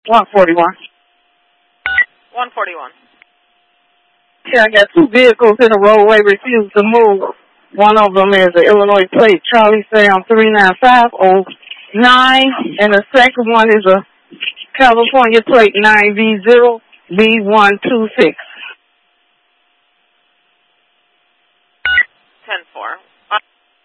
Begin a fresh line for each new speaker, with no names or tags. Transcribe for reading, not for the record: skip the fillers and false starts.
141.
141.
Yeah, I got two vehicles in the roadway refuse to move. One of them is the Illinois plate Charlie Sam 39509, and the second one is a California plate 9V0B126.
10-4.